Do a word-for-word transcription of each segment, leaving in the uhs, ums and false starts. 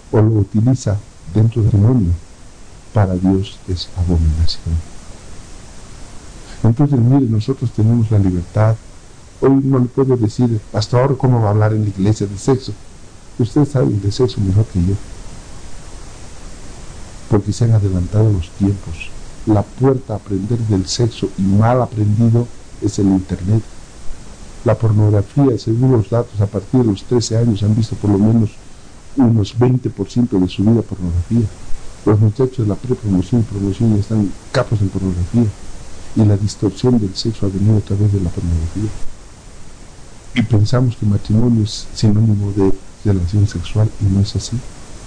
o lo utiliza dentro del matrimonio, para Dios es abominación. Entonces, mire, nosotros tenemos la libertad. Hoy no le puedo decir, pastor, ¿cómo va a hablar en la iglesia de sexo? Ustedes saben de sexo mejor que yo, porque se han adelantado los tiempos. La puerta a aprender del sexo, y mal aprendido, es el internet. La pornografía, según los datos, a partir de los trece años han visto por lo menos unos veinte por ciento de su vida pornografía. Los muchachos de la pre-promoción y promoción ya están capos en pornografía, y la distorsión del sexo ha venido a través de la pornografía. Y pensamos que matrimonio es sinónimo de relación sexual, y no es así.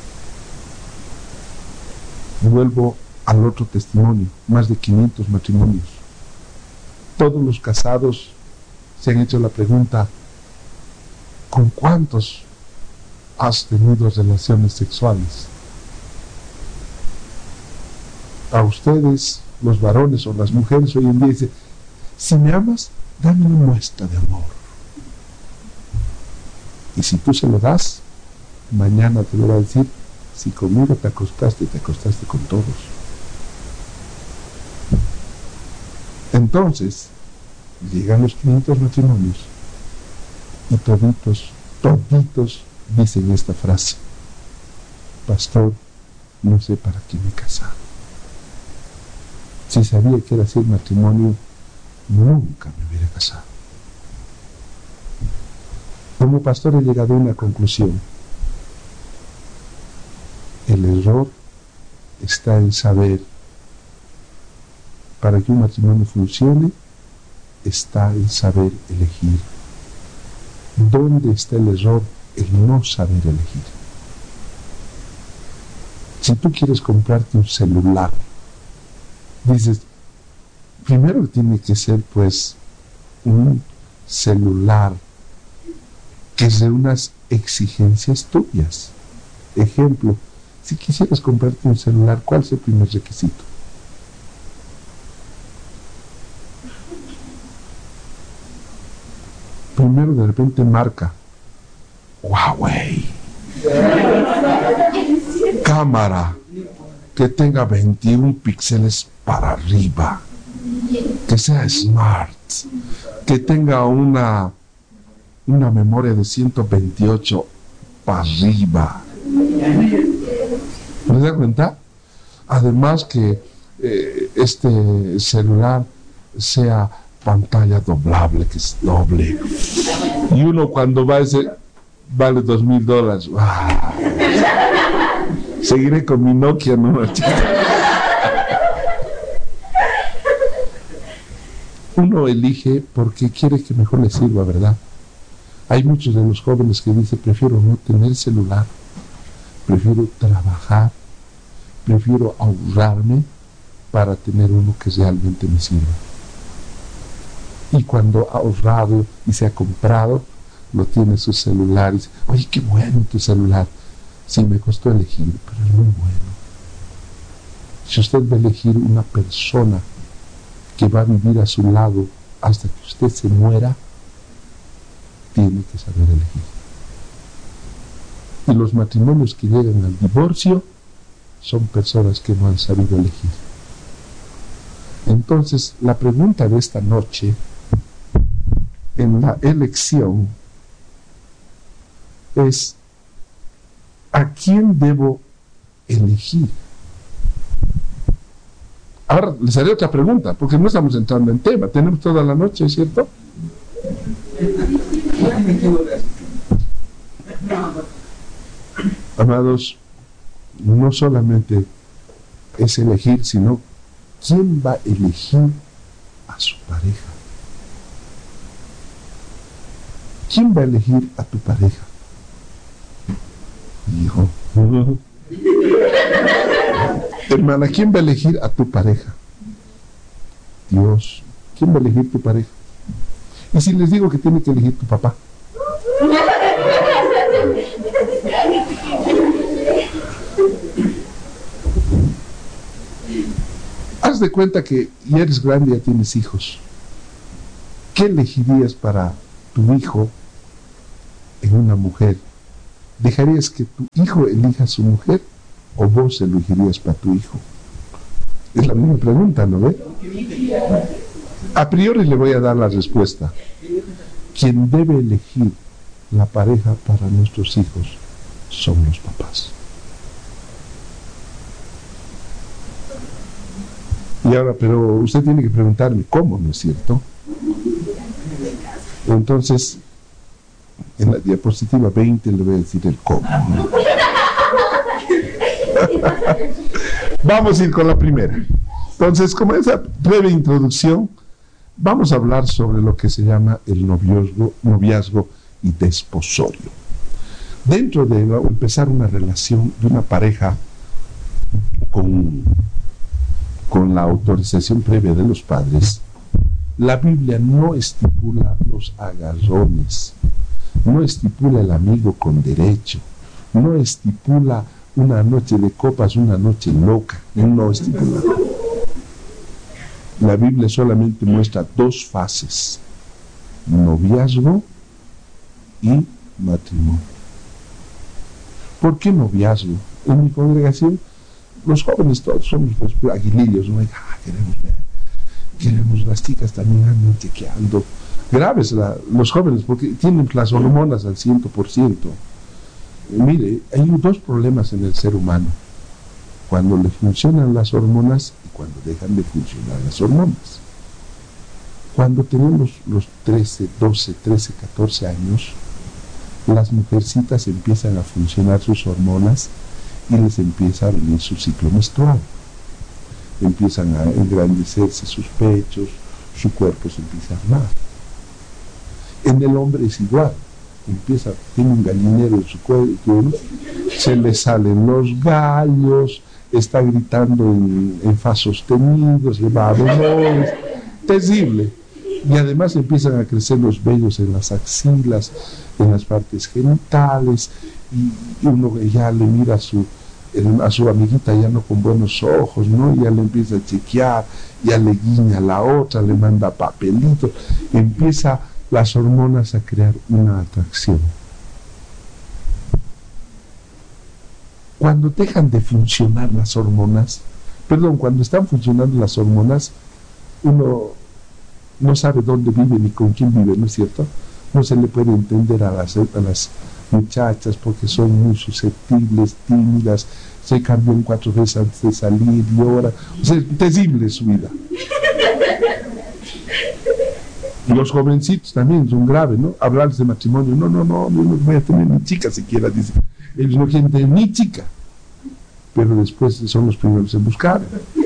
Vuelvo al otro testimonio, más de quinientos matrimonios. Todos los casados se han hecho la pregunta, ¿con cuántos has tenido relaciones sexuales? A ustedes, los varones o las mujeres hoy en día dicen, si me amas, dame una muestra de amor. Y si tú se lo das, mañana te lo va a decir, si conmigo te acostaste, te acostaste con todos. Entonces, llegan los quinientos matrimonios y toditos, toditos dicen esta frase, pastor, no sé para qué me he casado. Si sabía que era así el matrimonio, nunca me hubiera casado. Como pastor he llegado a una conclusión. El error está en saber, para que un matrimonio funcione, está en saber elegir. ¿Dónde está el error? El no saber elegir. Si tú quieres comprarte un celular, dices, primero tiene que ser pues un celular que es de unas exigencias tuyas. Ejemplo, si quisieras comprarte un celular, ¿cuál es el primer requisito? Primero de repente marca Huawei, cámara que tenga veintiún píxeles para arriba, que sea smart, que tenga una una memoria de ciento veintiocho para arriba. ¿Me das cuenta? Además que eh, este celular sea pantalla doblable, que es doble. Y uno cuando va a ese, vale dos mil dólares. ¡Wow! Seguiré con mi Nokia, ¿no? Uno elige porque quiere que mejor le sirva, ¿verdad? Hay muchos de los jóvenes que dicen, prefiero no tener celular, prefiero trabajar, prefiero ahorrarme para tener uno que realmente me sirva. Y cuando ha ahorrado y se ha comprado, lo tiene su celular y dice, oye, qué bueno tu celular. Sí, me costó elegir, pero es muy bueno. Si usted va a elegir una persona que va a vivir a su lado hasta que usted se muera, tiene que saber elegir. Y los matrimonios que llegan al divorcio son personas que no han sabido elegir. Entonces, la pregunta de esta noche, en la elección, es ¿a quién debo elegir? Ahora les haré otra pregunta, porque no estamos entrando en tema, tenemos toda la noche, ¿cierto? Amados, no solamente es elegir, sino ¿quién va a elegir a su pareja? ¿Quién va a elegir a tu pareja? Hijo. Hermana, ¿quién va a elegir a tu pareja? Dios. ¿Quién va a elegir tu pareja? Y si les digo que tiene que elegir tu papá. Haz de cuenta que ya eres grande y ya tienes hijos. ¿Qué elegirías para tu hijo en una mujer ¿Dejarías que tu hijo elija a su mujer o vos elegirías para tu hijo? Es la misma pregunta, ¿no ve? A priori le voy a dar la respuesta. Quien debe elegir la pareja para nuestros hijos son los papás. Y ahora, pero usted tiene que preguntarme cómo, ¿no es cierto? Entonces, en la diapositiva veinte le voy a decir el cómo, ¿no? Vamos a ir con la primera. Entonces, como esa breve introducción, vamos a hablar sobre lo que se llama el noviazgo, noviazgo y desposorio. Dentro de empezar una relación de una pareja con, con la autorización previa de los padres, la Biblia no estipula los agarrones, no estipula el amigo con derecho, no estipula una noche de copas, una noche loca, no estipula. La Biblia solamente muestra dos fases: noviazgo y matrimonio. ¿Por qué noviazgo? En mi congregación, los jóvenes todos somos pues, aguilillos, ¿no? Ah, queremos ver, queremos, las chicas también andan chequeando. Graves la, los jóvenes, porque tienen las hormonas al ciento por ciento. Mire, hay dos problemas en el ser humano: cuando le funcionan las hormonas y cuando dejan de funcionar las hormonas. Cuando tenemos los trece, doce, trece, catorce años, las mujercitas empiezan a funcionar sus hormonas y les empieza a venir su ciclo menstrual. Empiezan a engrandecerse sus pechos, su cuerpo se empieza a armar. En el hombre es igual. Empieza, tiene un gallinero en su cuello, se le salen los gallos, está gritando en, en fa sostenidos, le va a bemoles, terrible. Y además empiezan a crecer los vellos en las axilas, en las partes genitales, y uno ya le mira a su, a su amiguita ya no con buenos ojos, ¿no? Ya le empieza a chequear, ya le guiña a la otra, le manda papelitos, empieza las hormonas a crear una atracción. Cuando dejan de funcionar las hormonas, perdón, cuando están funcionando las hormonas, uno no sabe dónde vive ni con quién vive, ¿no es cierto? No se le puede entender a las, a las muchachas porque son muy susceptibles, tímidas, se cambian cuatro veces antes de salir, lloran, o sea, es terrible su vida. Los jovencitos también son graves, ¿no? Hablarles de matrimonio, no, no, no, yo no voy a tener ni chica siquiera, dice. Ellos no quieren tener ni chica, pero después son los primeros en buscar.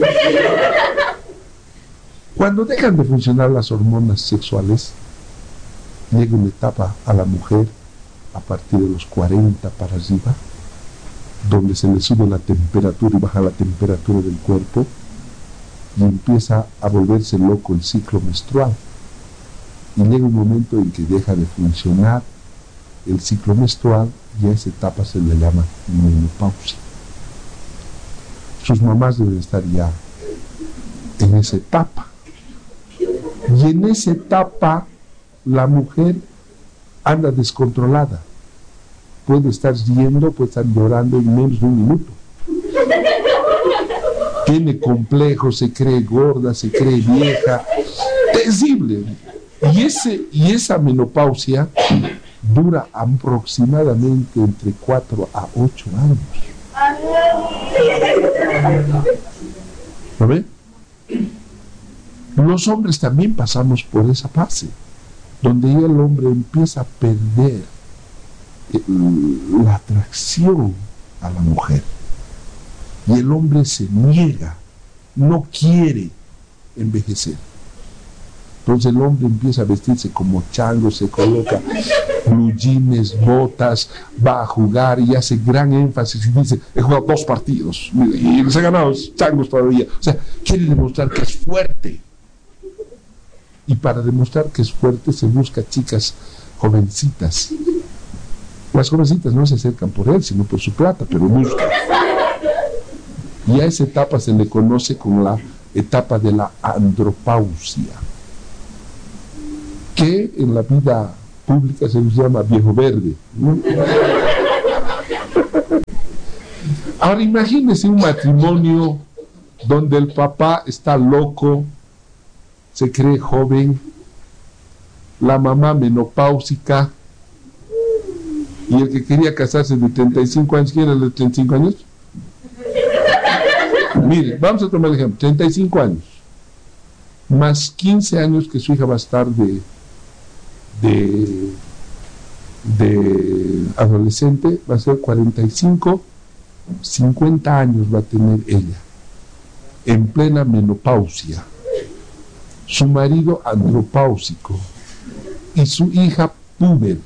Cuando dejan de funcionar las hormonas sexuales, llega una etapa a la mujer a partir de los cuarenta para arriba, donde se le sube la temperatura y baja la temperatura del cuerpo, y empieza a volverse loco el ciclo menstrual. Y llega un momento en que deja de funcionar el ciclo menstrual y a esa etapa se le llama menopausia. Sus mamás deben estar ya en esa etapa. Y en esa etapa la mujer anda descontrolada. Puede estar riendo, puede estar llorando en menos de un minuto. Tiene complejos, se cree gorda, se cree vieja. Terrible. Y, ese, y esa menopausia dura aproximadamente entre cuatro a ocho años. ¿Lo ven? Los hombres también pasamos por esa fase, donde ya el hombre empieza a perder la atracción a la mujer. Y el hombre se niega, no quiere envejecer. Entonces el hombre empieza a vestirse como chango, se coloca blue jeans, botas, va a jugar y hace gran énfasis y dice, he jugado dos partidos y les he ganado los changos todavía. O sea, quiere demostrar que es fuerte. Y para demostrar que es fuerte se busca chicas jovencitas. Las jovencitas no se acercan por él, sino por su plata, pero buscan. Y a esa etapa se le conoce como la etapa de la andropausia, que en la vida pública se les llama viejo verde, ¿no? Ahora imagínense un matrimonio donde el papá está loco, se cree joven, la mamá menopáusica, y el que quería casarse de treinta y cinco años, ¿quién era el de treinta y cinco años? Mire, vamos a tomar el ejemplo, treinta y cinco años, más quince años que su hija va a estar de, de, de adolescente, va a ser cuarenta y cinco, cincuenta años va a tener ella, en plena menopausia, su marido andropáusico y su hija puber.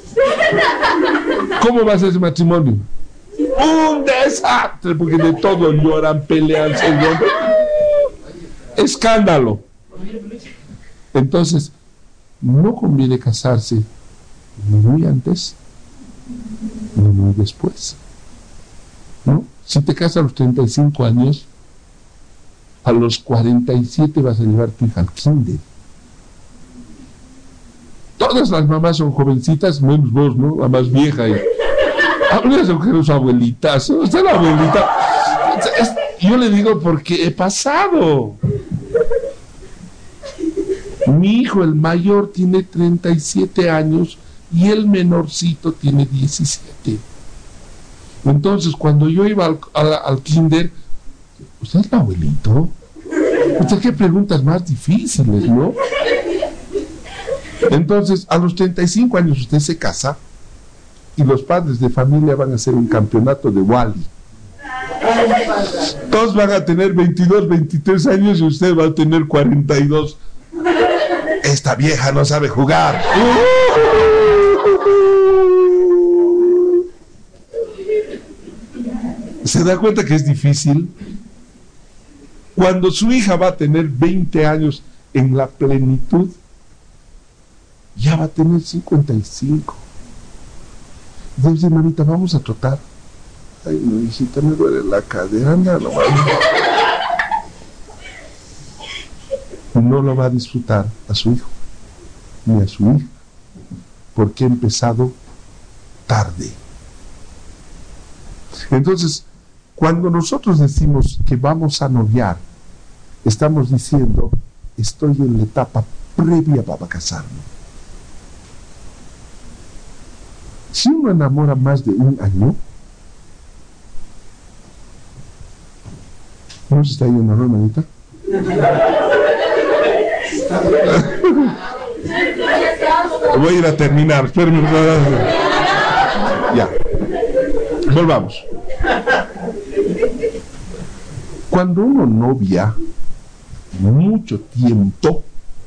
¿Cómo va a ser ese matrimonio? ¡Un desastre! Porque de todo lloran, pelean, se rompen. ¡Escándalo! Entonces, no conviene casarse ni muy antes ni muy después, ¿no? Si te casas a los treinta y cinco años, a los cuarenta y siete vas a llevar tu hija al kinder. Todas las mamás son jovencitas, menos vos, ¿no? La más vieja. Y... Hablas de sus abuelitas. Usted la abuelita. Es... Yo le digo porque he pasado. Mi hijo, el mayor, tiene treinta y siete años y el menorcito tiene diecisiete. Entonces, cuando yo iba al, al, al kinder, ¿usted es el abuelito? ¿Usted qué preguntas más difíciles, no? Entonces, a los treinta y cinco años usted se casa y los padres de familia van a hacer un campeonato de Wally. Todos van a tener veintidós, veintitrés años y usted va a tener cuarenta y dos. Esta vieja no sabe jugar. ¿Se da cuenta que es difícil? Cuando su hija va a tener veinte años en la plenitud, ya va a tener cincuenta y cinco. Dice, mamita, vamos a trotar. Ay, no, hijita, me duele la cadera, anda nomás. No lo va a disfrutar a su hijo, ni a su hija, porque ha empezado tarde. Entonces, cuando nosotros decimos que vamos a noviar, estamos diciendo, estoy en la etapa previa para casarme. Si uno enamora más de un año, ¿cómo se está yendo, no, hermanita? Voy a ir a terminar, espérenme. Ya, volvamos. Cuando uno novia mucho tiempo,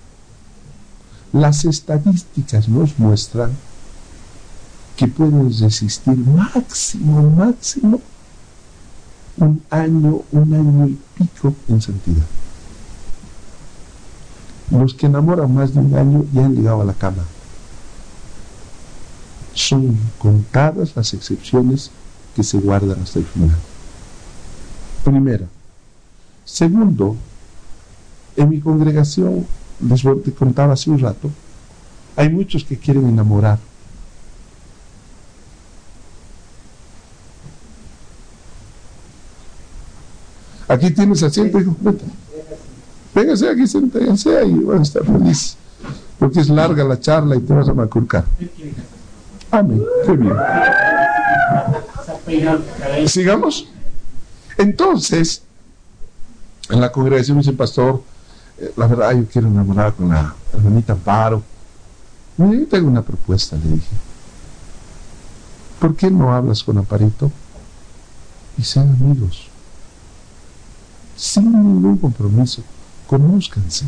las estadísticas nos muestran que pueden resistir máximo, máximo un año, un año y pico en santidad. Los que enamoran más de un año ya han llegado a la cama. Son contadas las excepciones que se guardan hasta el final. Primera. Segundo, en mi congregación, les te contaba hace un rato, hay muchos que quieren enamorar. Aquí tienes asiento, hijo, vete. Véngase aquí, siéntense ahí, van a estar felices. Porque es larga la charla y te vas a maculcar. Amén, qué bien. Sigamos. Entonces, en la congregación me dice, pastor, eh, la verdad yo quiero enamorar con la hermanita Amparo. Mira, yo tengo una propuesta, le dije. ¿Por qué no hablas con Amparito y sean amigos? Sin ningún compromiso, conózcanse.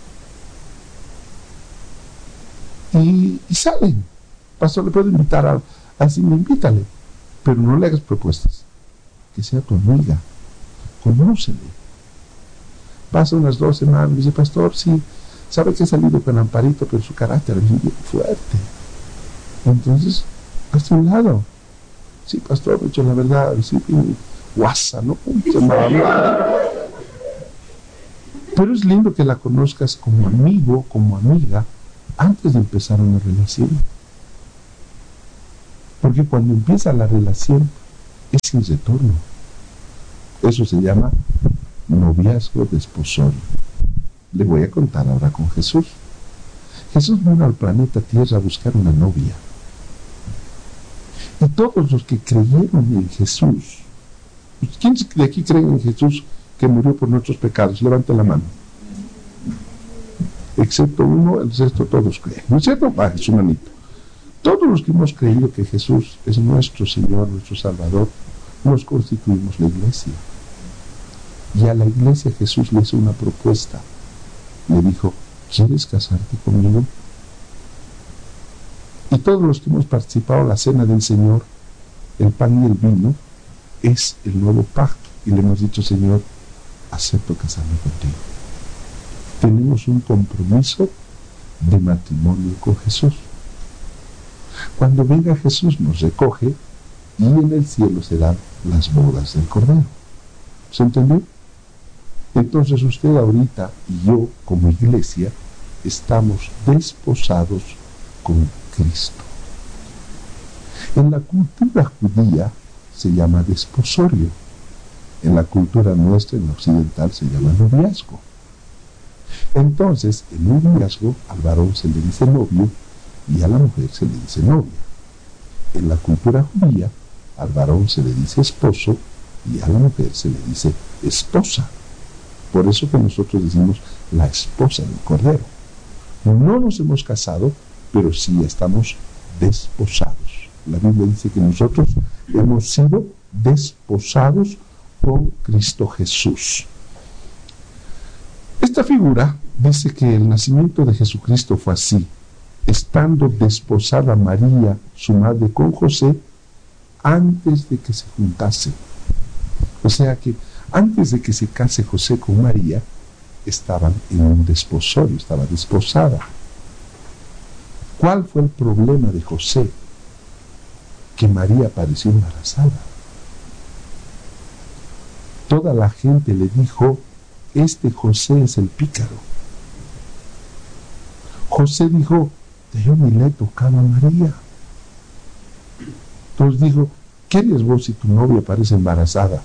Y, y salen. Pastor, le puedo invitar a así, me invítale, pero no le hagas propuestas. Que sea tu amiga, conócele. Pasa unas dos semanas, me dice, pastor, sí, sabe que he salido con Amparito, pero su carácter es muy fuerte. Entonces, hazte un lado. Sí, pastor, de hecho, la verdad, sí, guasa, ¿no? Pero es lindo que la conozcas como amigo, como amiga, antes de empezar una relación. Porque cuando empieza la relación, es sin retorno. Eso se llama noviazgo desposorio. Le voy a contar ahora con Jesús. Jesús vino al planeta Tierra a buscar una novia. Y todos los que creyeron en Jesús, ¿quiénes de aquí creen en Jesús que murió por nuestros pecados? Levante la mano. Excepto uno, el resto todos creen. ¿No es cierto? Baje su manito. Todos los que hemos creído que Jesús es nuestro Señor, nuestro Salvador, nos constituimos la iglesia. Y a la iglesia Jesús le hizo una propuesta. Le dijo, ¿quieres casarte conmigo? Y todos los que hemos participado en la cena del Señor, el pan y el vino, es el nuevo pacto. Y le hemos dicho, Señor, acepto casarme contigo. Tenemos un compromiso de matrimonio con Jesús. Cuando venga Jesús nos recoge y en el cielo serán las bodas del Cordero. ¿Se entendió? Entonces usted ahorita y yo como iglesia estamos desposados con Cristo. En la cultura judía se llama desposorio. En la cultura nuestra, en la occidental, se llama noviazgo. Entonces, en un noviazgo al varón se le dice novio y a la mujer se le dice novia. En la cultura judía al varón se le dice esposo y a la mujer se le dice esposa. Por eso que nosotros decimos la esposa del Cordero. No nos hemos casado, pero sí estamos desposados. La Biblia dice que nosotros hemos sido desposados con Cristo Jesús. Esta figura dice que el nacimiento de Jesucristo fue así. Estando desposada María, su madre, con José, antes de que se juntasen. O sea que antes de que se case José con María, estaban en un desposorio, estaba desposada. ¿Cuál fue el problema de José? Que María apareció embarazada. Toda la gente le dijo, este José es el pícaro. José dijo, yo ni le he tocado a María. Entonces dijo, ¿qué eres vos si tu novia aparece embarazada?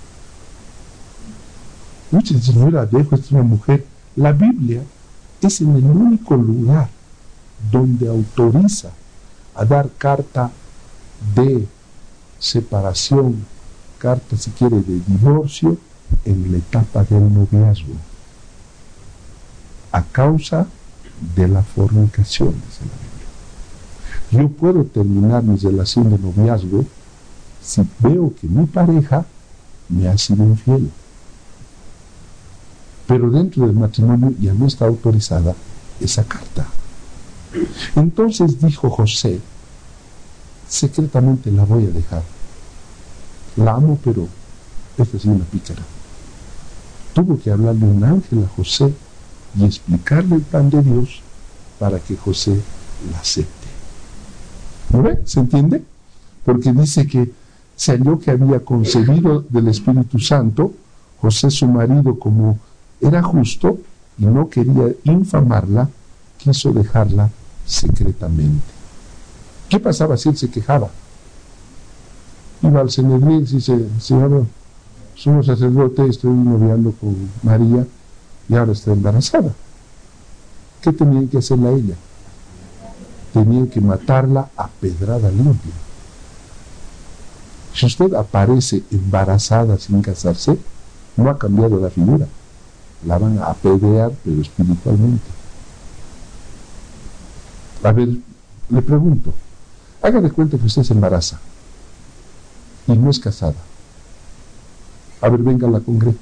Muchos dicen, no la dejo, esta es una mujer. La Biblia es en el único lugar donde autoriza a dar carta de separación, carta si quiere de divorcio, en la etapa del noviazgo, a causa de la fornicación, dice la Biblia. Yo puedo terminar mi relación de noviazgo si veo que mi pareja me ha sido infiel. Pero dentro del matrimonio ya no está autorizada esa carta. Entonces dijo José, secretamente la voy a dejar. La amo, pero esta es una pícara. Tuvo que hablarle un ángel a José y explicarle el plan de Dios para que José la acepte. ¿No ve? ¿Se entiende? Porque dice que se halló que había concebido del Espíritu Santo. José, su marido, como era justo y no quería infamarla, quiso dejarla secretamente. ¿Qué pasaba si él se quejaba? Iba al Sanedrín y dice, Señor, sumo sacerdote, estoy noviando con María y ahora está embarazada. ¿Qué tenían que hacerle a ella? Tenían que matarla a pedrada limpia. Si usted aparece embarazada sin casarse, no ha cambiado la figura. La van a apedrear, pero espiritualmente. A ver, le pregunto, haga de cuenta que usted se embaraza y no es casada. A ver, venga a la congre.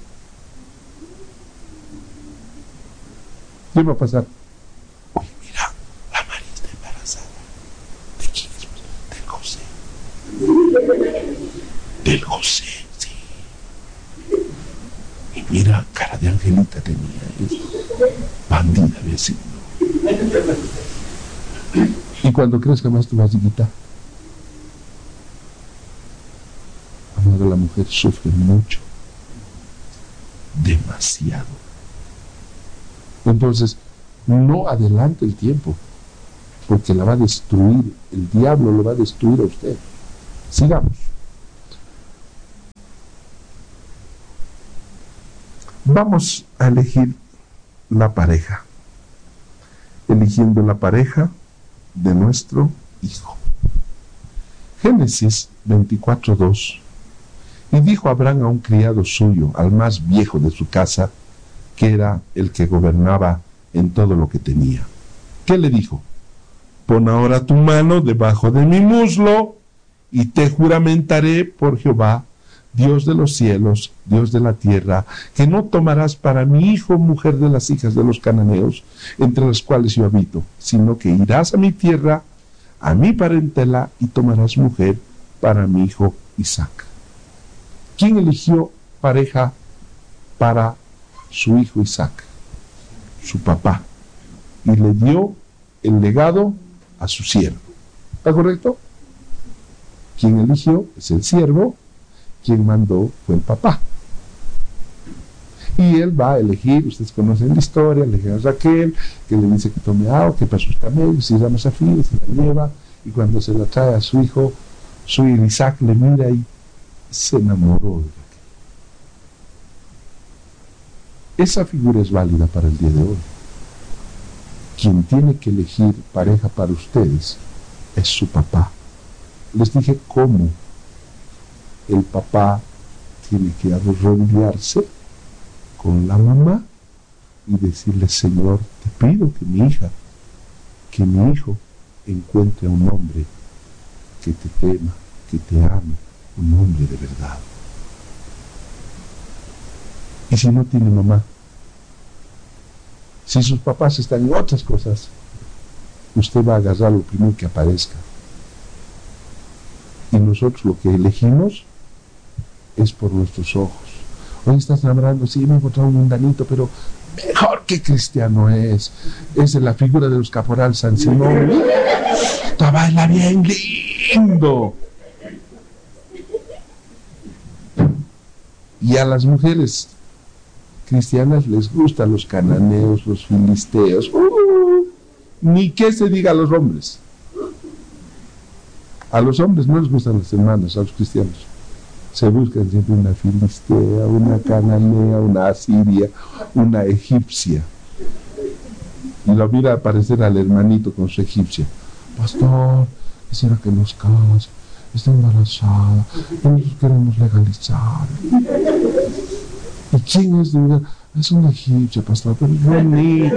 ¿Qué va a pasar? Oye, mira, la María está embarazada. ¿De quién es? Del José. Del José, sí. Y mira, cara de angelita tenía. Bandida había sido. Y cuando crezca más tu vasiguita, amado, la mujer sufre mucho, demasiado. Entonces, no adelante el tiempo, porque la va a destruir, el diablo lo va a destruir a usted. Sigamos. Vamos a elegir la pareja, eligiendo la pareja de nuestro hijo. Génesis veinticuatro dos. Y dijo Abraham a un criado suyo, al más viejo de su casa, que era el que gobernaba en todo lo que tenía. ¿Qué le dijo? Pon ahora tu mano debajo de mi muslo, y te juramentaré por Jehová, Dios de los cielos, Dios de la tierra, que no tomarás para mi hijo mujer de las hijas de los cananeos, entre las cuales yo habito, sino que irás a mi tierra, a mi parentela, y tomarás mujer para mi hijo Isaac. ¿Quién eligió pareja para su hijo Isaac? Su papá. Y le dio el legado a su siervo. ¿Está correcto? Quien eligió es el siervo, quien mandó fue el papá. Y él va a elegir, ustedes conocen la historia, elige a Raquel, que le dice que tome agua, que para sus camellos, y llama a Zafira, se la lleva, y cuando se la trae a su hijo, su hijo Isaac le mira y se enamoró de Raquel. Esa figura es válida para el día de hoy. Quien tiene que elegir pareja para ustedes es su papá. Les dije cómo el papá tiene que arrodillarse con la mamá y decirle: Señor, te pido que mi hija, que mi hijo encuentre a un hombre que te tema, que te ame, un hombre de verdad. Y si no tiene mamá, si sus papás están en otras cosas, usted va a agarrar lo primero que aparezca. Y nosotros lo que elegimos es por nuestros ojos. Hoy estás enamorando, sí, me he encontrado un mundanito, pero mejor que cristiano es. Es de la figura de los caporal San Simón. ¡Te baila bien lindo! Y a las mujeres cristianas les gustan los cananeos, los filisteos. Uh, ni que se diga a los hombres. A los hombres no les gustan las hermanas, a los cristianos. Se buscan siempre una filistea, una cananea, una asiria, una egipcia. Y lo mira aparecer al hermanito con su egipcia. Pastor, quisiera que nos case, está embarazada, nosotros queremos legalizar. ¿Y quién es de una? Es una egipcia, pastor, pero es bonito.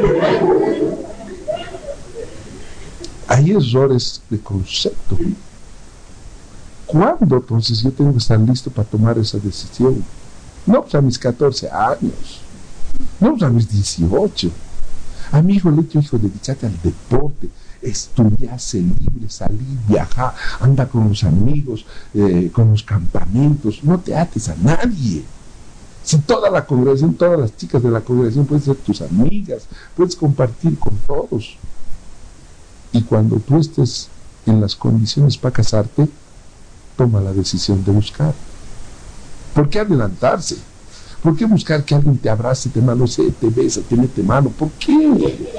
Hay errores de concepto. ¿Cuándo entonces yo tengo que estar listo para tomar esa decisión? No pues a mis catorce años, no pues a mis dieciocho. A mi hijo le he dicho: hijo, dedícate al deporte, estudiar, ser libre, salir, viajar, anda con los amigos, eh, con los campamentos, no te ates a nadie. Si toda la congregación, todas las chicas de la congregación pueden ser tus amigas, puedes compartir con todos. Y cuando tú estés en las condiciones para casarte, toma la decisión de buscar. ¿Por qué adelantarse? ¿Por qué buscar que alguien te abrace, te manosee, te besa, te mete mano? ¿Por qué?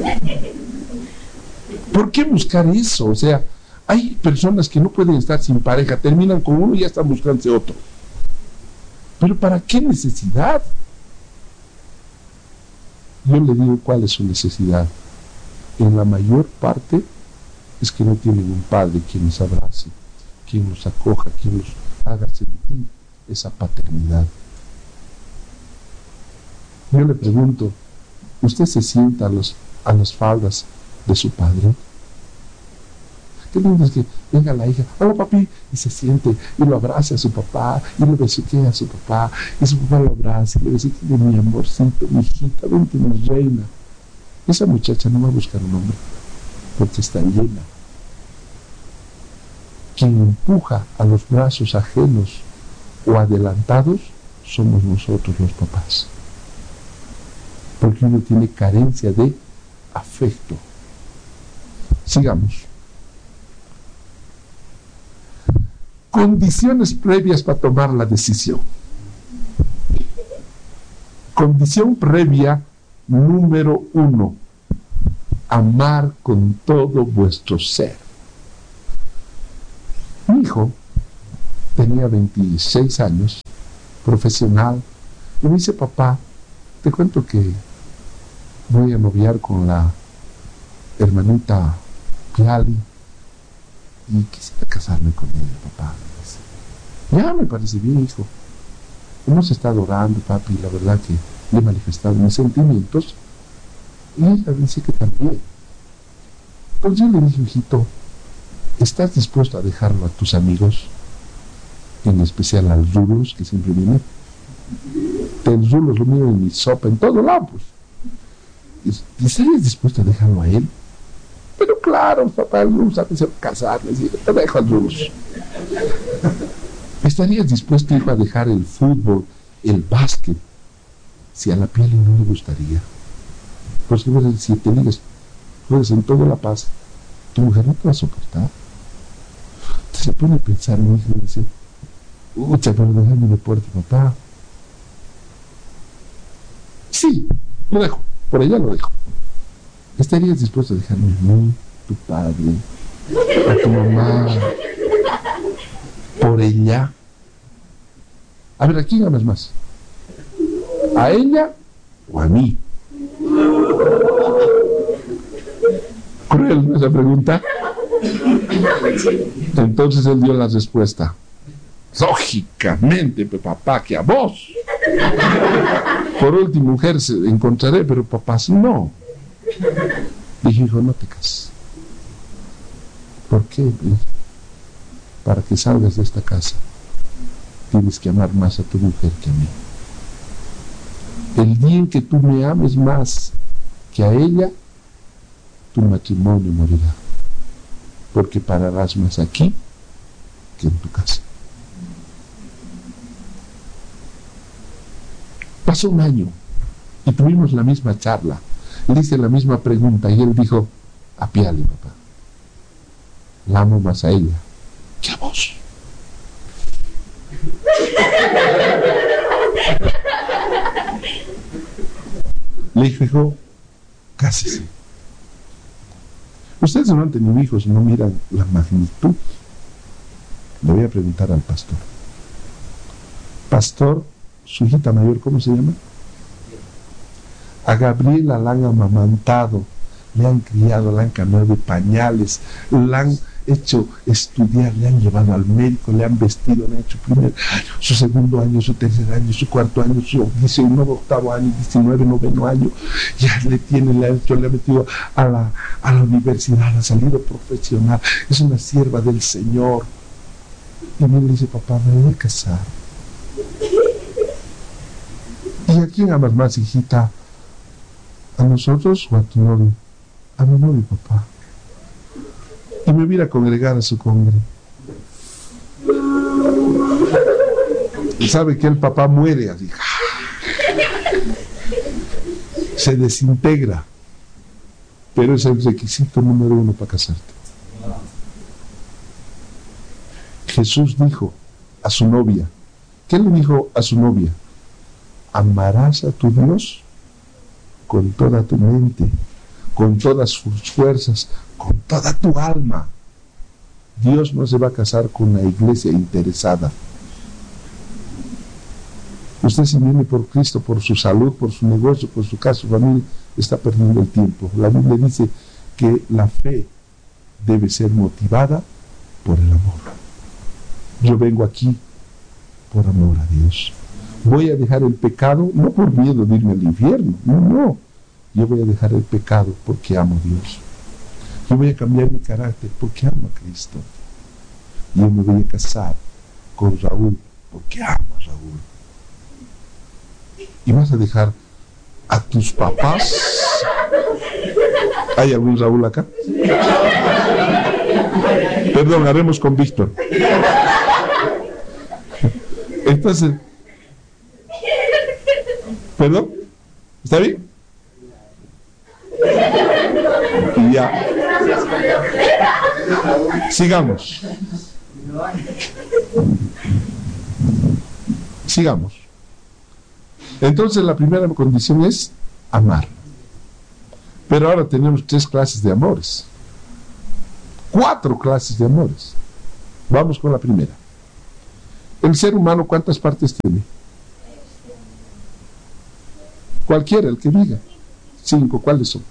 ¿Por qué buscar eso? O sea, hay personas que no pueden estar sin pareja, terminan con uno y ya están buscándose otro. ¿Pero para qué necesidad? Yo le digo cuál es su necesidad. En la mayor parte es que no tienen un padre quien los abrace, quien los acoja, quien los haga sentir esa paternidad. Yo le pregunto: ¿usted se sienta a, los, a las faldas de su padre? Qué lindo es que venga la hija: hola papi, y se siente y lo abraza a su papá y lo besuquea a su papá y su papá lo abraza y le dice: mi amorcito, mi hijita, vente mi reina. Esa muchacha no va a buscar un hombre porque está llena. Quien empuja a los brazos ajenos o adelantados somos nosotros los papás, porque uno tiene carencia de afecto. Sigamos. Condiciones previas para tomar la decisión. Condición previa número uno: amar con todo vuestro ser. Mi hijo tenía veintiséis años, profesional, y me dice: papá, te cuento que voy a noviar con la hermanita Piali y quisiera casarme con ella, papá. Ya me parece bien, hijo. Hemos estado orando, papi, y la verdad que le he manifestado mis sentimientos y ella dice que también. Entonces yo le dije, hijito, ¿estás dispuesto a dejarlo a tus amigos? En especial a los rulos que siempre vienen. Los rulos lo miran en mi sopa, en todo lado, pues. ¿Y estarías dispuesto a dejarlo a él? Pero claro, papá, el rulo sabe casarme, y te dejo al rulos. ¿Estarías dispuesto, hijo, a dejar el fútbol, el básquet, si a la piel no le gustaría? Porque si te digas, juegas en toda La Paz, tu mujer no te va a soportar. Entonces se pone a pensar mi hijo y dice, ucha, pero déjame de puerta, papá. Sí, lo dejo, por allá lo dejo. ¿Estarías dispuesto a dejarme a mí, tu padre, a tu mamá, por ella? A ver, ¿a quién amas más? ¿A ella o a mí? Cruel, ¿no? Esa pregunta. Entonces él dio la respuesta. Lógicamente, papá, que a vos. Por último, mujer encontraré, pero papás no. Dije, hijo, no te cases. ¿Por qué? Para que salgas de esta casa, tienes que amar más a tu mujer que a mí. El día en que tú me ames más que a ella, tu matrimonio morirá. Porque pararás más aquí que en tu casa. Pasó un año y tuvimos la misma charla. Le hice la misma pregunta y él dijo, a Piali, papá, la amo más a ella que a vos. Le dije, hijo, cásese. Ustedes no han tenido hijos, no miran la magnitud. Le voy a preguntar al pastor. Pastor, su hijita mayor, ¿cómo se llama? A Gabriela la han amamantado, le han criado, le han cambiado de pañales, la han hecho estudiar, le han llevado al médico, le han vestido, le han hecho primer año, su segundo año, su tercer año, su cuarto año, su diecinueve, octavo año, diecinueve, noveno año, ya le tiene, le ha hecho, le ha metido a la, a la universidad, ha salido profesional, es una sierva del Señor. Y me dice, papá, me voy a casar. ¿Y a quién amas más, hijita? ¿A nosotros o a tu novio? A mi novio, papá. Y me voy a congregar a su congre. Y sabe que el papá muere así. Se desintegra. Pero es el requisito número uno para casarte. Jesús dijo a su novia, ¿qué le dijo a su novia? Amarás a tu Dios con toda tu mente, con todas sus fuerzas, con toda tu alma. Dios no se va a casar con la iglesia interesada. Usted, si viene por Cristo, por su salud, por su negocio, por su casa, su familia, está perdiendo el tiempo. La Biblia dice que la fe debe ser motivada por el amor. Yo vengo aquí por amor a Dios. Voy a dejar el pecado, no por miedo de irme al infierno, no, no. Yo voy a dejar el pecado porque amo a Dios. Yo voy a cambiar mi carácter porque amo a Cristo. Yo me voy a casar con Raúl porque amo a Raúl. Y vas a dejar a tus papás. ¿Hay algún Raúl acá? Perdón, haremos con Víctor. Entonces, ¿perdón? ¿Está bien? Y ya. Sigamos. Sigamos. Entonces la primera condición es amar. Pero ahora tenemos tres clases de amores. Cuatro clases de amores. Vamos con la primera. El ser humano, ¿cuántas partes tiene? Cualquiera, el que diga. Cinco, ¿cuáles son?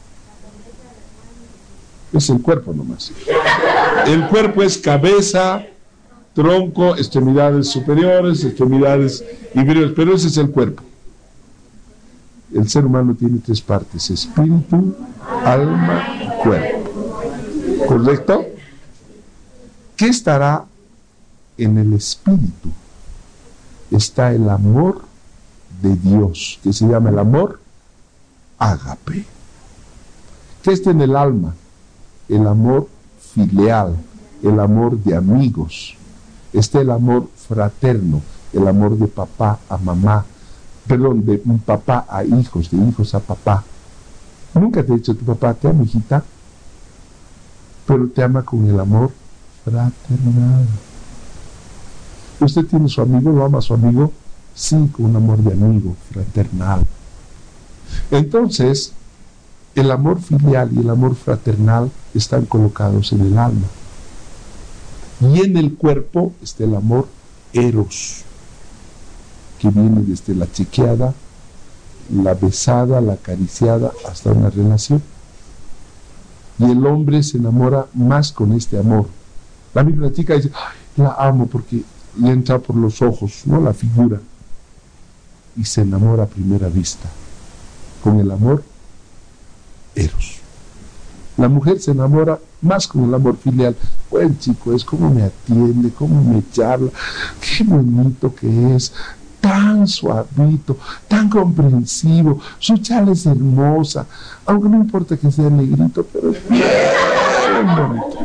Es el cuerpo nomás. El cuerpo es cabeza, tronco, extremidades superiores, extremidades inferiores, pero ese es el cuerpo. El ser humano tiene tres partes: espíritu, alma y cuerpo. ¿Correcto? ¿Qué estará en el espíritu? Está el amor de Dios, que se llama el amor ágape. ¿Qué está en el alma? El amor filial, el amor de amigos. Está el amor fraterno, el amor de papá a mamá, perdón, de un papá a hijos, de hijos a papá. Nunca te ha dicho tu papá, te amo, hijita, pero te ama con el amor fraternal. Usted tiene su amigo, lo ama a su amigo, sí, con un amor de amigo, fraternal. Entonces, el amor filial y el amor fraternal están colocados en el alma. Y en el cuerpo está el amor eros, que viene desde la chequeada, la besada, la acariciada, hasta una relación. Y el hombre se enamora más con este amor. La misma chica dice, ay, la amo porque le entra por los ojos, no la figura. Y se enamora a primera vista, con el amor eros. La mujer se enamora más con el amor filial. Buen chico es, cómo me atiende, cómo me charla, qué bonito que es, tan suavito, tan comprensivo, su charla es hermosa, aunque no importa que sea negrito, pero es bien bonito.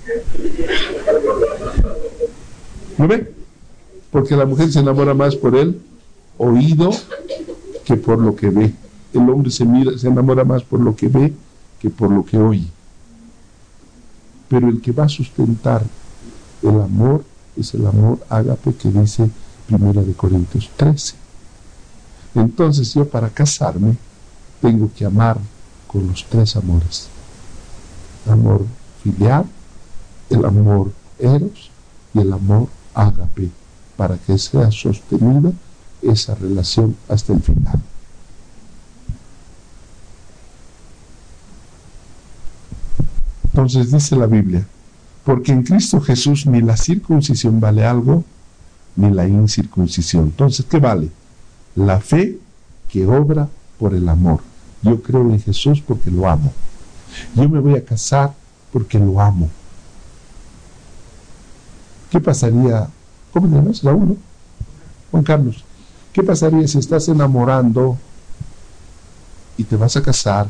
¿Lo ve? Porque la mujer se enamora más por el oído que por lo que ve. El hombre se mira, se enamora más por lo que ve que por lo que oye. Pero el que va a sustentar el amor es el amor ágape que dice Primera de Corintios trece. Entonces yo, para casarme, tengo que amar con los tres amores: el amor filial, el amor eros y el amor ágape, para que sea sostenida esa relación hasta el final. Entonces dice la Biblia, porque en Cristo Jesús ni la circuncisión vale algo, ni la incircuncisión. Entonces, ¿qué vale? La fe que obra por el amor. Yo creo en Jesús porque lo amo. Yo me voy a casar porque lo amo. ¿Qué pasaría? ¿Cómo te llamas? Raúl, ¿no? Juan Carlos. ¿Qué pasaría si estás enamorando y te vas a casar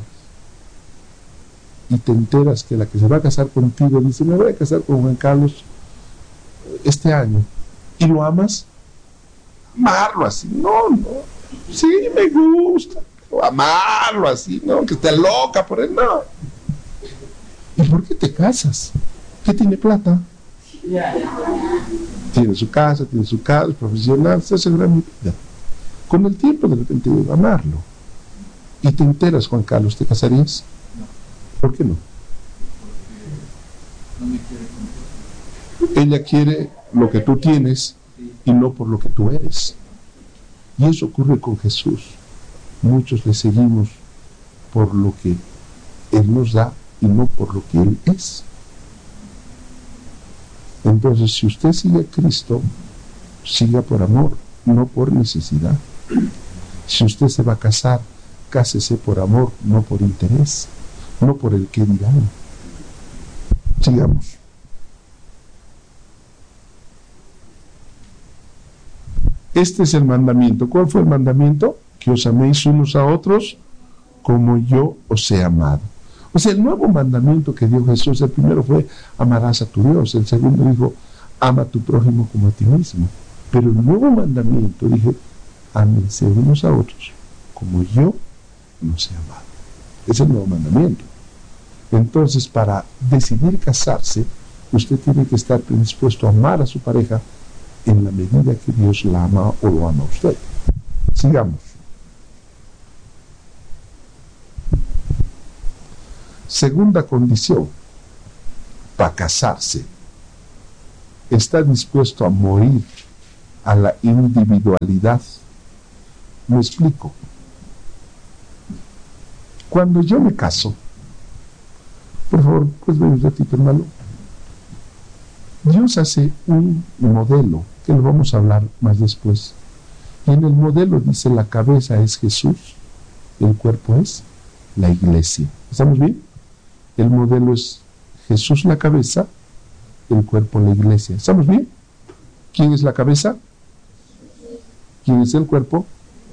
y te enteras que la que se va a casar contigo dice, me voy a casar con Juan Carlos este año, y lo amas? Amarlo así, no, no, sí me gusta, pero amarlo así, no, que esté loca por él, no. ¿Y por qué te casas? ¿Qué tiene plata? Tiene su casa, tiene su casa, es profesional, se asegura mi vida. Con el tiempo de repente digo, amarlo, y te enteras, Juan Carlos, ¿te casarías? ¿Por qué no? Ella quiere lo que tú tienes y no por lo que tú eres. Y eso ocurre con Jesús. Muchos le seguimos por lo que Él nos da y no por lo que Él es. Entonces, si usted sigue a Cristo, siga por amor, no por necesidad. Si usted se va a casar, cásese por amor, no por interés, no por el que dirán. Sigamos. Este es el mandamiento. ¿Cuál fue el mandamiento? Que os améis unos a otros como yo os he amado. O sea, el nuevo mandamiento que dio Jesús, el primero fue amarás a tu Dios, el segundo dijo ama a tu prójimo como a ti mismo. Pero el nuevo mandamiento dije, ámense unos a otros como yo los he amado. Es el nuevo mandamiento. Entonces, para decidir casarse, usted tiene que estar predispuesto a amar a su pareja en la medida que Dios la ama o lo ama a usted. Sigamos. Segunda condición para casarse: está dispuesto a morir a la individualidad. Me explico. Cuando yo me caso, por favor, pues ven un ratito, hermano. Dios hace un modelo, que lo vamos a hablar más después. Y en el modelo dice, la cabeza es Jesús, el cuerpo es la iglesia. ¿Estamos bien? El modelo es Jesús la cabeza, el cuerpo la iglesia. ¿Estamos bien? ¿Quién es la cabeza? ¿Quién es el cuerpo?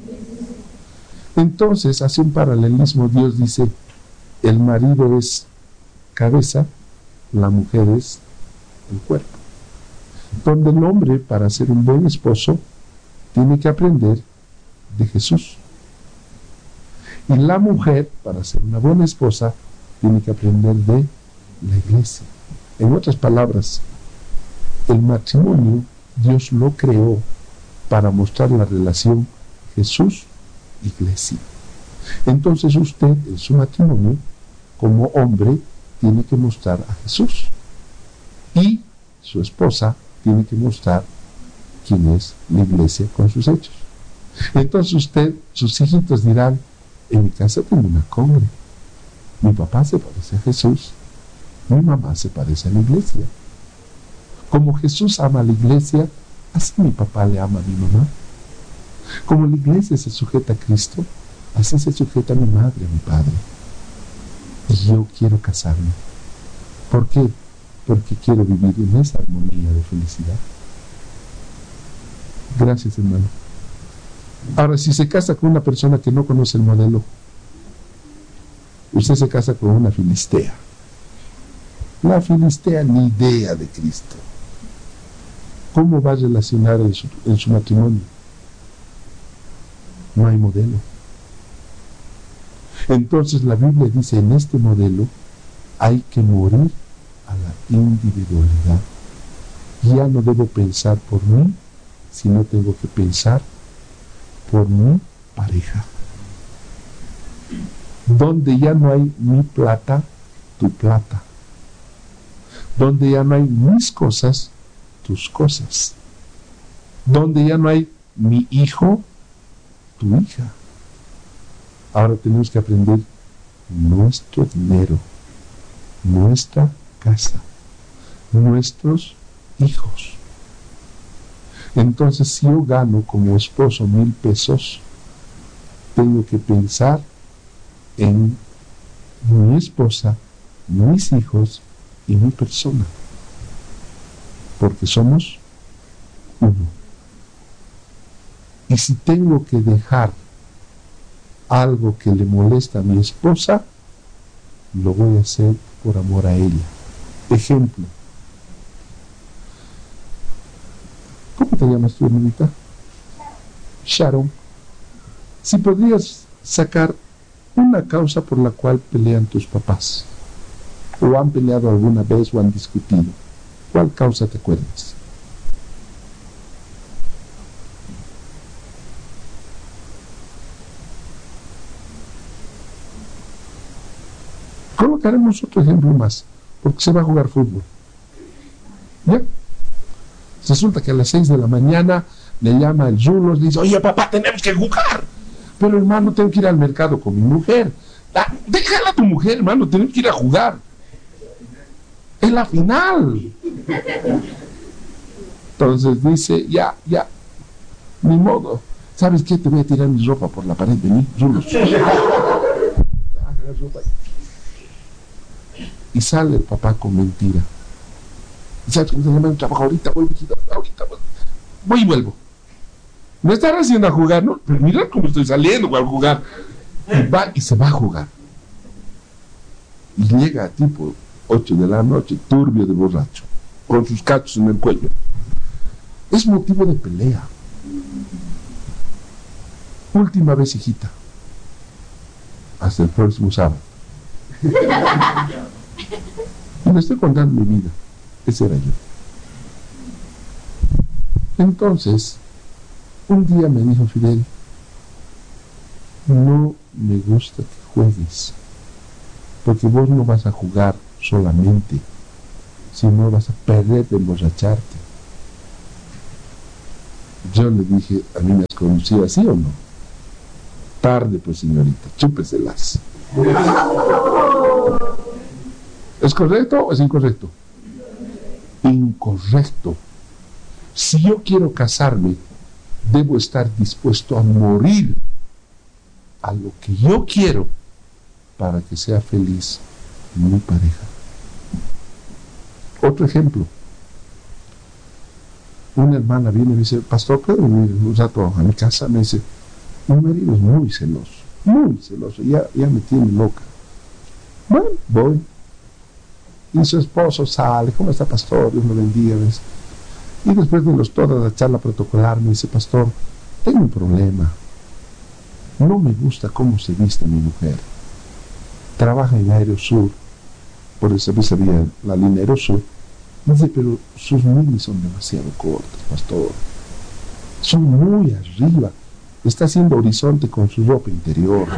Entonces hace un paralelismo. Dios dice, el marido es cabeza, la mujer es el cuerpo. Donde el hombre, para ser un buen esposo, tiene que aprender de Jesús. Y la mujer, para ser una buena esposa, tiene que aprender de la iglesia. En otras palabras, el matrimonio Dios lo creó para mostrar la relación Jesús-iglesia. Entonces usted, en su matrimonio, como hombre, tiene que mostrar a Jesús. Y su esposa tiene que mostrar quién es la iglesia con sus hechos. Entonces usted, sus hijitos dirán, en mi casa tengo una congre. Mi papá se parece a Jesús, mi mamá se parece a la iglesia. Como Jesús ama a la iglesia, así mi papá le ama a mi mamá. Como la iglesia se sujeta a Cristo, así se sujeta a mi madre, a mi padre. Y yo quiero casarme. ¿Por qué? Porque quiero vivir en esa armonía de felicidad. Gracias, hermano. Ahora, si se casa con una persona que no conoce el modelo, usted se casa con una filistea. La filistea ni idea de Cristo. ¿Cómo va a relacionar en su, en su matrimonio? No hay modelo. Entonces la Biblia dice, en este modelo hay que morir a la individualidad. Ya no debo pensar por mí, sino tengo que pensar por mi pareja. Donde ya no hay mi plata, tu plata. Donde ya no hay mis cosas, tus cosas. Donde ya no hay mi hijo, tu hija. Ahora tenemos que aprender nuestro dinero, nuestra casa, nuestros hijos. Entonces, si yo gano como esposo mil pesos, tengo que pensar en mi esposa, mis hijos y mi persona, porque somos uno. Y si tengo que dejar algo que le molesta a mi esposa, lo voy a hacer por amor a ella. Ejemplo. ¿Cómo te llamas tú, hermanita? Sharon. Si podrías sacar una causa por la cual pelean tus papás, o han peleado alguna vez o han discutido, ¿cuál causa te acuerdas? Colocaremos otro ejemplo más, porque se va a jugar fútbol. ¿Ya? Resulta que a las seis de la mañana le llama el Zulos, dice, oye papá, tenemos que jugar. Pero hermano, tengo que ir al mercado con mi mujer. Ah, déjala a tu mujer, hermano, tenemos que ir a jugar. Es la final. Entonces dice, ya, ya, ni modo. ¿Sabes qué? Te voy a tirar mi ropa por la pared, vení, Zulos. Y sale el papá con mentira. Y sabes que me un trabajo ahorita, voy, ahorita, voy y vuelvo. No estará haciendo a jugar, ¿no? Pero mira cómo estoy saliendo al jugar. Y va y se va a jugar. Y llega tipo ocho de la noche, turbio de borracho, con sus cachos en el cuello. Es motivo de pelea. Última vez, hijita. Hasta el próximo sábado. Y le estoy contando mi vida. Ese era yo. Entonces, un día me dijo Fidel, no me gusta que juegues, porque vos no vas a jugar solamente, sino vas a perder de emborracharte. Yo le dije, ¿a mí me has conocido así o no? Tarde, pues señorita, chúpeselas. ¿Es correcto o es incorrecto? Incorrecto. Si yo quiero casarme, debo estar dispuesto a morir a lo que yo quiero para que sea feliz mi pareja. Otro ejemplo. Una hermana viene y me dice, pastor, ¿puedo venir un rato a mi casa? Me dice, mi marido es muy celoso, muy celoso, ya, ya me tiene loca. Bueno, voy. Y su esposo sale, ¿cómo está, pastor? Dios me bendiga. ¿Ves? Y después de los, toda la charla protocolar me dice, pastor, tengo un problema. No me gusta cómo se viste mi mujer. Trabaja en Aerosur, por esa vez había la línea Aerosur. Me dice, pero sus minis son demasiado cortas, pastor. Son muy arriba. Está haciendo horizonte con su ropa interior.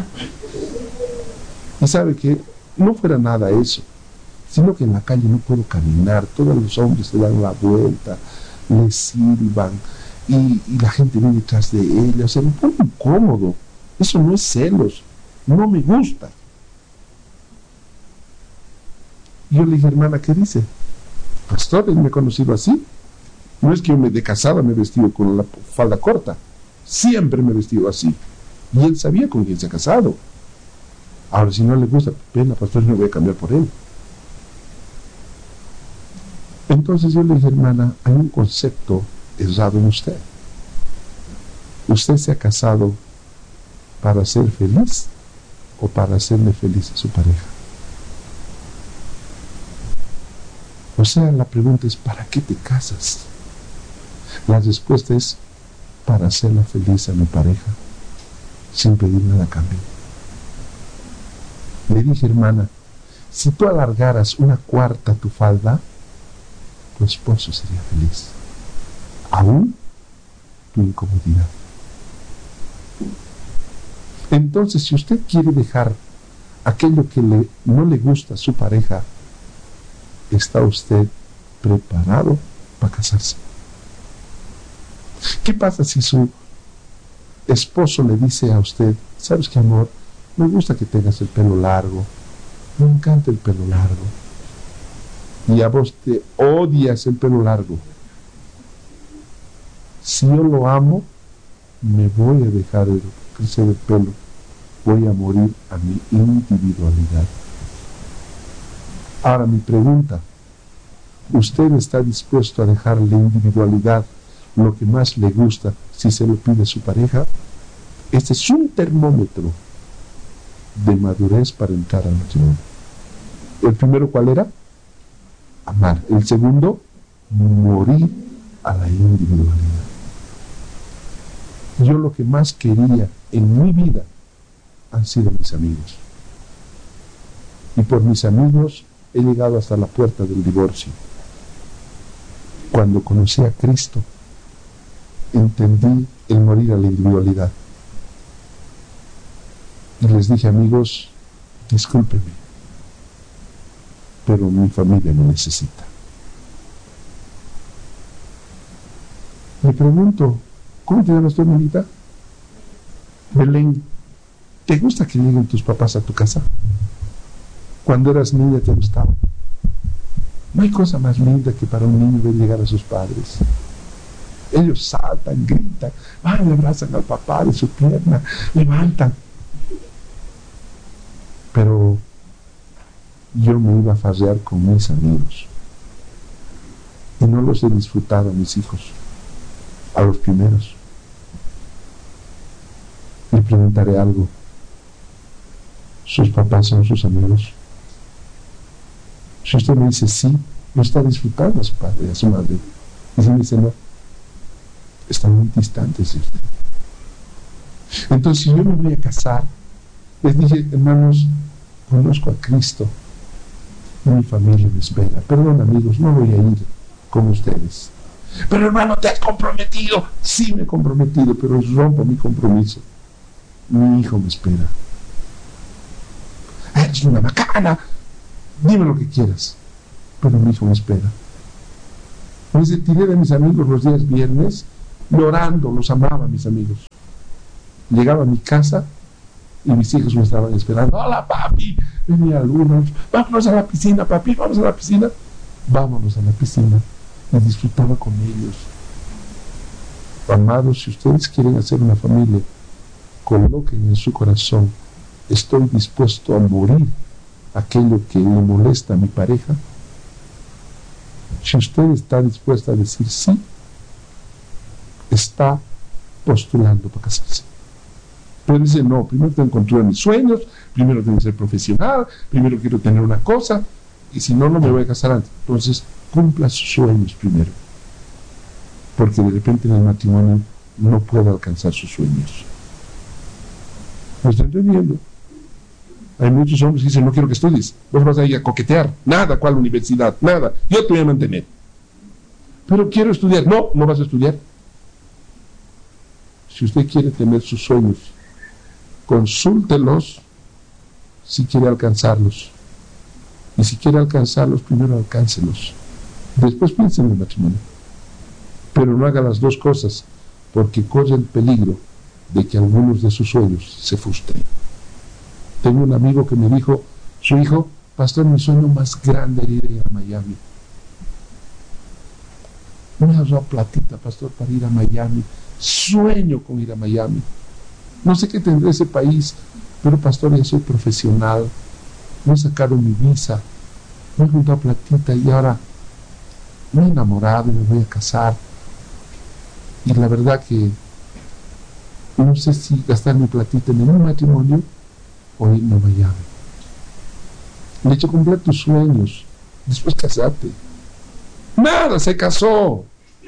Y sabe que no fuera nada eso, sino que en la calle no puedo caminar. Todos los hombres se dan la vuelta, le silban, y, y la gente viene detrás de ella. O sea, me pone incómodo. Eso no es celos, no me gusta. Y yo le dije, hermana, ¿qué dice? Pastor, él me ha conocido así. No es que yo me de casada me he vestido con la falda corta. Siempre me he vestido así. Y él sabía con quién se ha casado. Ahora, si no le gusta, pena, pastor, no voy a cambiar por él. Entonces yo le dije, hermana, hay un concepto errado en usted. Usted se ha casado para ser feliz o para hacerle feliz a su pareja. O sea, la pregunta es, ¿para qué te casas? La respuesta es, para hacerla feliz a mi pareja, sin pedir nada a cambio. Le dije, hermana, si tú alargaras una cuarta tu falda, tu esposo sería feliz, aún tu incomodidad. Entonces, si usted quiere dejar aquello que le, no le gusta a su pareja, ¿está usted preparado para casarse? ¿Qué pasa si su esposo le dice a usted, ¿sabes qué, amor? Me gusta que tengas el pelo largo, me encanta el pelo largo, y a vos te odias el pelo largo? Si yo lo amo, me voy a dejar el, crecer el pelo, voy a morir a mi individualidad. Ahora mi pregunta, ¿usted está dispuesto a dejar la individualidad, lo que más le gusta, si se lo pide su pareja? Este es un termómetro de madurez para entrar al matrimonio. ¿El primero cuál era? Amar. El segundo, morir a la individualidad. Yo lo que más quería en mi vida han sido mis amigos. Y por mis amigos he llegado hasta la puerta del divorcio. Cuando conocí a Cristo, entendí el morir a la individualidad. Y les dije, amigos, discúlpenme, pero mi familia me necesita. Me pregunto, ¿cómo te llamas tú, hermanita? Belén. ¿Te gusta que lleguen tus papás a tu casa? Cuando eras niña te gustaba. No hay cosa más linda que para un niño ver llegar a sus padres. Ellos saltan, gritan, van, le abrazan al papá de su pierna, levantan. Pero yo me iba a farrear con mis amigos y no los he disfrutado a mis hijos, a los primeros. Le preguntaré algo. ¿Sus papás son sus amigos? Si usted me dice sí, no está disfrutando a su padre, a su madre. Y si me dice no, están muy distantes de usted. Entonces, si yo me voy a casar, les dije, hermanos, conozco a Cristo, mi familia me espera. Perdón, amigos, no voy a ir con ustedes. Pero hermano, ¿te has comprometido? Sí, me he comprometido, pero rompo mi compromiso. Mi hijo me espera. Eres una macana, dime lo que quieras, pero mi hijo me espera. Me tiré de mis amigos los días viernes llorando, los amaba a mis amigos. Llegaba a mi casa y mis hijos me estaban esperando. Hola papi, venía algunos, vámonos a la piscina papi, vamos a la piscina, vámonos a la piscina, y disfrutaba con ellos. Amados, si ustedes quieren hacer una familia, coloquen en su corazón, estoy dispuesto a morir aquello que le molesta a mi pareja. Si usted está dispuesta a decir sí, está postulando para casarse. Pero dice, no, primero tengo que construir mis sueños, primero tengo que ser profesional, primero quiero tener una cosa, y si no, no me voy a casar antes. Entonces, cumpla sus sueños primero, porque de repente en el matrimonio no puede alcanzar sus sueños. ¿Me está entendiendo? Hay muchos hombres que dicen, no quiero que estudies, vos vas a ir a coquetear, nada, ¿cuál universidad? Nada, yo te voy a mantener. Pero quiero estudiar, no, no vas a estudiar. Si usted quiere tener sus sueños, consúltelos si quiere alcanzarlos. Y si quiere alcanzarlos, primero alcáncelos. Después piense en el matrimonio. Pero no haga las dos cosas, porque corre el peligro de que algunos de sus sueños se frustren. Tengo un amigo que me dijo, su hijo, pastor, mi sueño más grande era ir a Miami. Me ha dado platita, pastor, para ir a Miami. Sueño con ir a Miami. No sé qué tendré ese país, pero pastor, ya soy profesional. Me he sacado mi visa. Me he juntado platita y ahora me he enamorado y me voy a casar. Y la verdad que no sé si gastar mi platita en un matrimonio o irme a Miami. Le he hecho cumplir tus sueños, después casarte. Nada, se casó.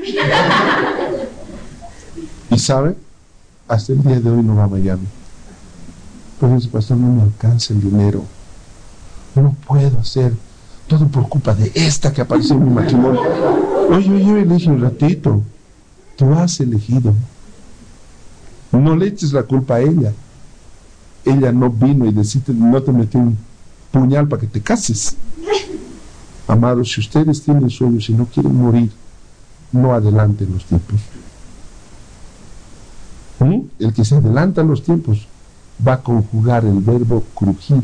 Y sabe, hasta el día de hoy no va a Miami. Pero ese pastor, no me alcanza el dinero. No puedo hacer todo por culpa de esta que apareció en mi matrimonio. Oye, oye, elige un ratito. Tú has elegido. No le eches la culpa a ella. Ella no vino y deciste, no te metió un puñal para que te cases. Amados, si ustedes tienen sueños y no quieren morir, no adelanten los tiempos. ¿Mm? El que se adelanta los tiempos va a conjugar el verbo crujir.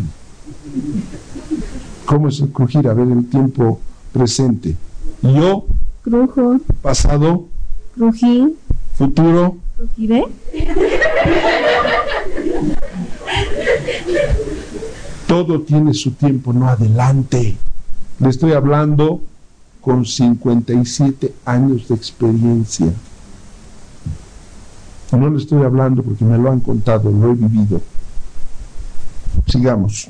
¿Cómo es el crujir? A ver, el tiempo presente. Yo, crujo, pasado, crují, futuro, crujiré. Todo tiene su tiempo, no adelante. Le estoy hablando con cincuenta y siete años de experiencia. No le estoy hablando porque me lo han contado, lo he vivido. Sigamos.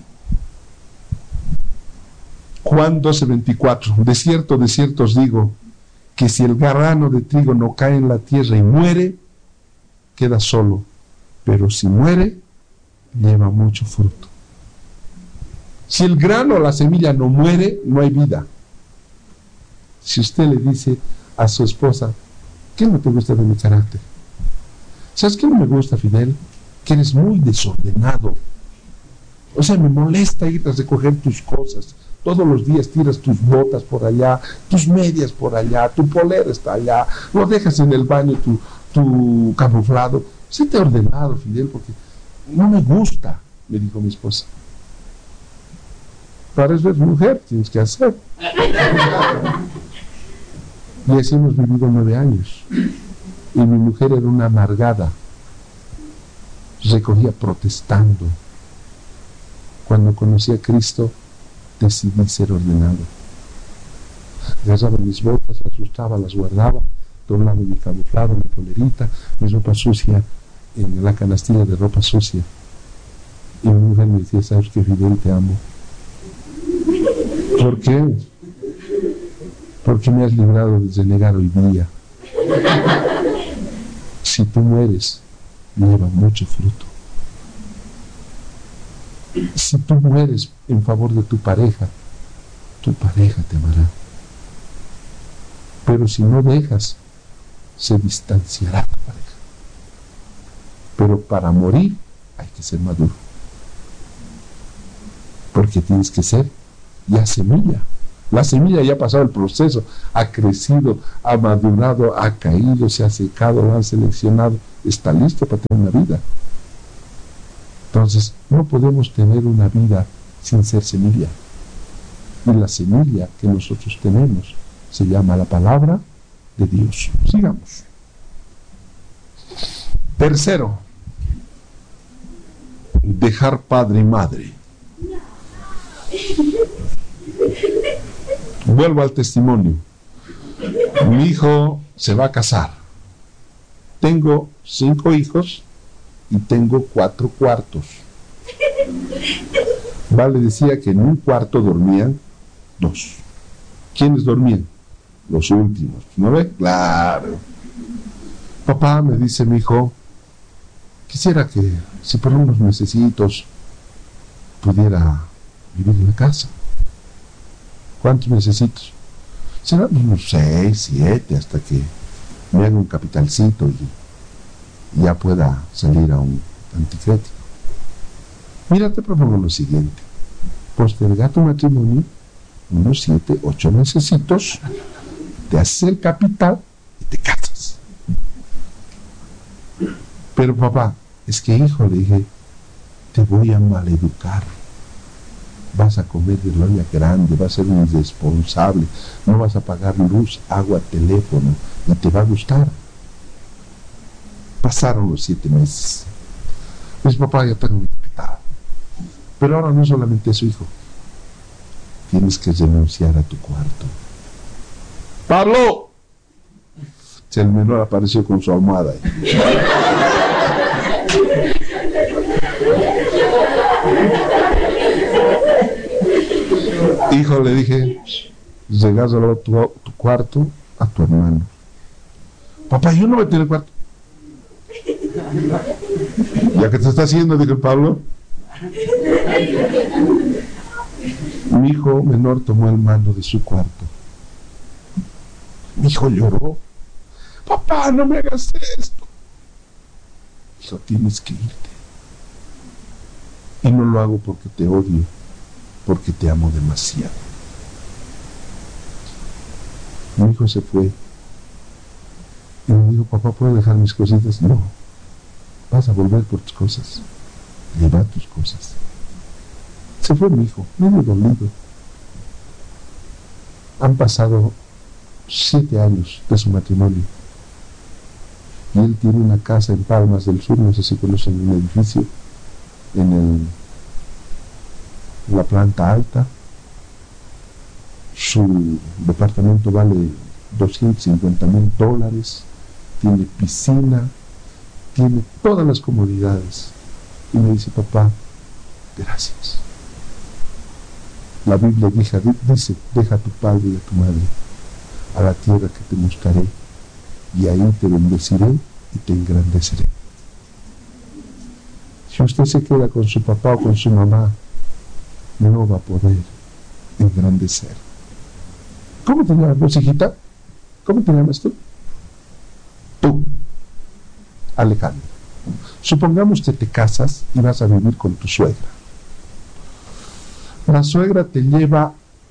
Juan doce veinticuatro. De cierto, de cierto os digo, que si el grano de trigo no cae en la tierra y muere, queda solo. Pero si muere, lleva mucho fruto. Si el grano o la semilla no muere, no hay vida. Si usted le dice a su esposa, ¿qué no te gusta de mi carácter? ¿Sabes qué no me gusta, Fidel? Que eres muy desordenado. O sea, me molesta ir a recoger tus cosas. Todos los días tiras tus botas por allá, tus medias por allá, tu polera está allá, lo dejas en el baño tu, tu camuflado. Séte ordenado, Fidel, porque no me gusta, me dijo mi esposa. Para eso es mujer, tienes que hacer. Y así hemos vivido nueve años. Y mi mujer era una amargada. Recogía protestando. Cuando conocí a Cristo, decidí ser ordenado. Agarraba mis botas, las lustraba, las guardaba, doblaba mi camuflado, mi polerita, mi ropa sucia, en la canastilla de ropa sucia. Y mi mujer me decía, ¿sabes qué, Fidel? Te amo. ¿Por qué? Porque me has librado de renegar hoy día. Si tú mueres, lleva mucho fruto. Si tú mueres en favor de tu pareja, tu pareja te amará. Pero si no dejas, se distanciará tu pareja. Pero para morir hay que ser maduro. Porque tienes que ser ya semilla. La semilla ya ha pasado el proceso, ha crecido, ha madurado, ha caído, se ha secado, lo han seleccionado, está listo para tener una vida. Entonces, no podemos tener una vida sin ser semilla. Y la semilla que nosotros tenemos se llama la palabra de Dios. Sigamos. Tercero, dejar padre y madre. Vuelvo al testimonio. Mi hijo se va a casar. Tengo cinco hijos y tengo cuatro cuartos. Vale decía que en un cuarto dormían dos. ¿Quiénes dormían? Los últimos. ¿No ve? Claro. Papá, me dice mi hijo, quisiera que si por unos mesecitos pudiera vivir en la casa. ¿Cuántos mesecitos? Serán unos seis, siete, hasta que me haga un capitalcito y ya pueda salir a un anticrético. Mira, te propongo lo siguiente: posterga tu matrimonio unos siete, ocho mesecitos, te haces el capital y te casas. Pero papá, es que hijo, le dije, te voy a maleducar. Vas a comer de gloria grande, vas a ser un irresponsable, no vas a pagar luz, agua, teléfono, y te va a gustar. Pasaron los siete meses. Pues papá, ya tengo mi capital. Pero ahora no solamente es su hijo. Tienes que renunciar a tu cuarto. ¡Pablo! Si el menor apareció con su almohada. Hijo, le dije, regálalo tu, tu cuarto a tu hermano. Papá, yo no voy a tener cuarto. Ya que te está haciendo, dijo Pablo. Mi hijo menor tomó el mando de su cuarto. Mi hijo lloró. Papá, no me hagas esto. Hijo, tienes que irte. Y no lo hago porque te odio, porque te amo demasiado. Mi hijo se fue y me dijo, papá, ¿puedo dejar mis cositas? No, vas a volver por tus cosas. Lleva tus cosas. Se fue mi hijo, medio dolido. Han pasado siete años de su matrimonio y él tiene una casa en Palmas del Sur, no sé si conocen un edificio en el la planta alta. Su departamento vale doscientos cincuenta mil dólares, tiene piscina, tiene todas las comodidades. Y me dice, papá, gracias. La Biblia dice, dice, deja a tu padre y a tu madre a la tierra que te mostraré, y ahí te bendeciré y te engrandeceré. Si usted se queda con su papá o con su mamá, no va a poder engrandecer. ¿Cómo te llamas, hijita? ¿Cómo te llamas tú? Tú, Alejandro. Supongamos que te casas y vas a vivir con tu suegra. La suegra te lleva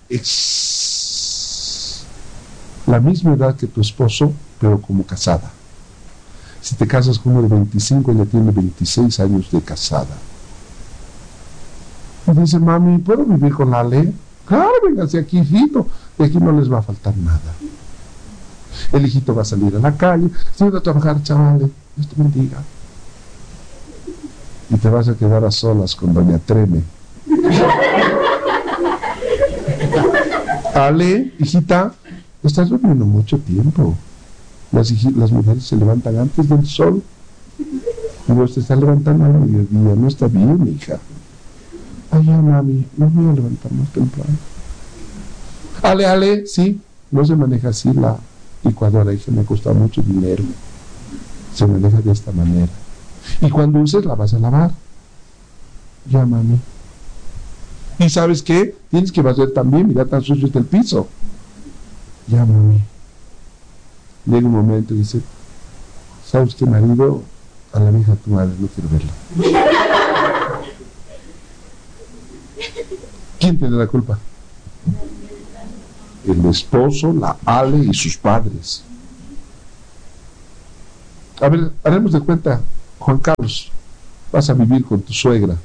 es la misma edad que tu esposo, pero como casada. Si te casas con uno de veinticinco, ella tiene veintiséis años de casada. Y dice, mami, ¿puedo vivir con la Ale? Claro, véngase aquí, hijito. De aquí no les va a faltar nada. El hijito va a salir a la calle. Se va a trabajar, chavales. Dios te bendiga. Y te vas a quedar a solas con doña Treme. Ale, hijita, estás durmiendo mucho tiempo. Las, las mujeres se levantan antes del sol. Y vos te estás levantando al mediodía. No está bien, hija. Ay, ya, mami, no me voy a levantar más temprano. Ale, Ale, sí, no se maneja así la licuadora, hija, me ha costado mucho dinero. Se maneja de esta manera. Y cuando uses la vas a lavar. Ya, mami. ¿Y sabes qué? Tienes que barrer también, mira, tan sucio está el piso. Ya, mami. Llega un momento y dice, ¿sabes qué, marido? A la vieja tu madre, no quiero verla. ¿Quién tiene la culpa? El esposo, la Ale y sus padres. A ver, haremos de cuenta, Juan Carlos, vas a vivir con tu suegra.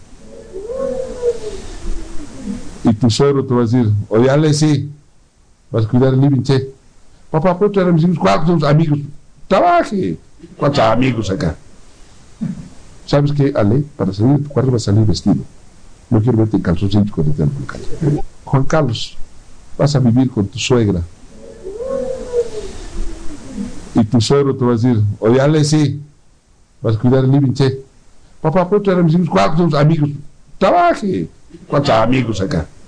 Y tu suegro te va a decir, oye, Ale, sí, vas a cuidar el living, che. Papá, ¿puedo traer a mis hijos? ¿Cuántos amigos? Trabaje. ¿Cuántos amigos acá? ¿Sabes qué, Ale? Para salir de tu cuarto vas a salir vestido. No quiero verte en calzoncillos cuando te por calle. Juan Carlos, vas a vivir con tu suegra. Y tu suegro te va a decir, oye, Ale, sí, vas a cuidar el living, che. Papá, ¿puedo traer a mis hijos? ¿Cuántos amigos? Trabaje. ¿Cuántos amigos acá?